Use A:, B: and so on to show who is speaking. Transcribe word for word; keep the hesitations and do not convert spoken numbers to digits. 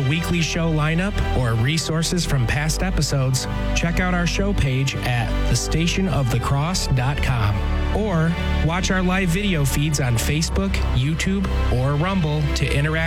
A: the weekly show lineup or resources from past episodes, check out our show page at the station of the cross dot com. Or watch our live video feeds on Facebook, YouTube, or Rumble to interact